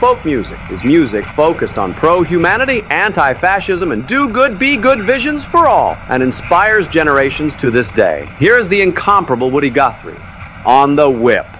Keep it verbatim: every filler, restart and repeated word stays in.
folk music is music focused on pro-humanity, anti-fascism, and do-good-be-good visions for all, and inspires generations to this day. Here is the incomparable Woody Guthrie on the whip.